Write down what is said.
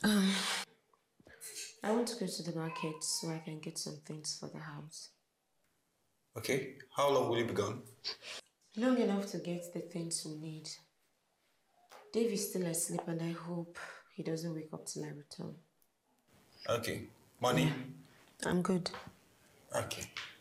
I want to go to the market so I can get some things for the house. Okay. How long will you be gone? Long enough to get the things we need. Dave is still asleep and I hope he doesn't wake up till I return. Okay. Yeah, Money? I'm good. Okay.